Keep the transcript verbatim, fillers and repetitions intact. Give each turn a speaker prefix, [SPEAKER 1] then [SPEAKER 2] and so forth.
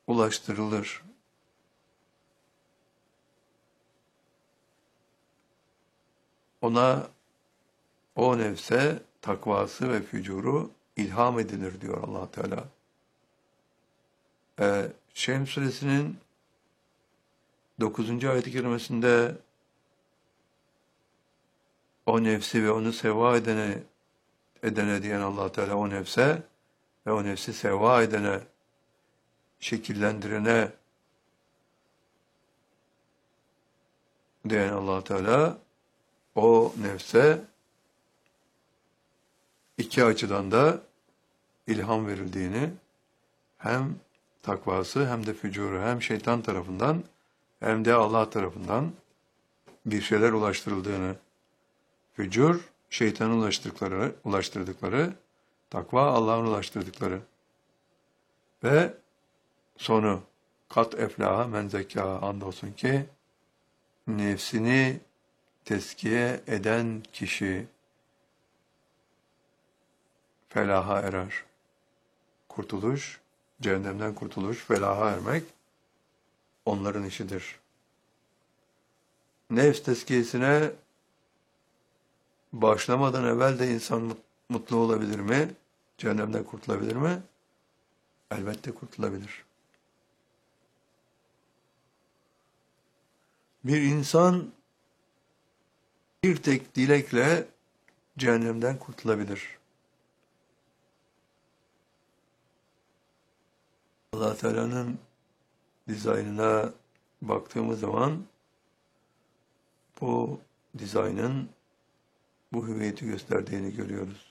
[SPEAKER 1] ulaştırılır. Ona, o nefse takvası ve fücuru ilham edilir diyor Allah Teala. Ee, Şems suresinin dokuzuncu ayet-i kerimesinde o nefsi ve onu seva edene, edene diyen Allah Teala o nefse ve o nefsi seva edene, şekillendirene diyen Allah Teala o nefse iki açıdan da ilham verildiğini, hem takvası hem de fücuru, hem şeytan tarafından hem de Allah tarafından bir şeyler ulaştırıldığını, fücur şeytanın ulaştırdıkları, ulaştırdıkları, takva Allah'ın ulaştırdıkları ve sonu kat eflaha men zekâha, andolsun ki nefsini tezkiye eden kişi felaha erer. Kurtuluş, cehennemden kurtuluş, felaha ermek onların işidir. Nefs tezkiyesine başlamadan evvel de insan mutlu olabilir mi? Cehennemden kurtulabilir mi? Elbette kurtulabilir. Bir insan bir tek dilekle cehennemden kurtulabilir. Allah Teala'nın dizaynına baktığımız zaman bu dizaynın bu hüviyeti gösterdiğini görüyoruz.